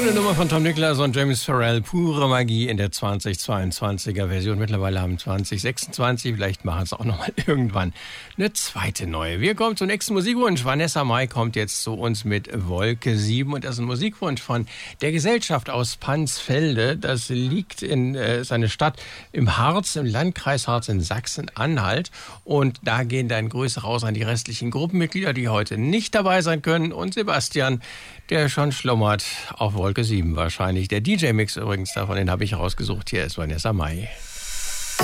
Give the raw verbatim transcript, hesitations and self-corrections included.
Schöne Nummer von Tom Niklas und James Farrell, pure Magie in der zweitausendzweiundzwanziger Version. Mittlerweile haben zwanzig sechsundzwanzig, vielleicht machen es auch nochmal irgendwann eine zweite neue. Wir kommen zum nächsten Musikwunsch. Vanessa Mai kommt jetzt zu uns mit Wolke sieben und das ist ein Musikwunsch von der Gesellschaft aus Pansfelde. Das liegt in äh, seine Stadt im Harz, im Landkreis Harz in Sachsen-Anhalt. Und da gehen dann Grüße raus an die restlichen Gruppenmitglieder, die heute nicht dabei sein können. Und Sebastian, der schon schlummert auf Wolke sieben wahrscheinlich. Der D J-Mix übrigens davon, den habe ich rausgesucht. Hier ist Vanessa Mai.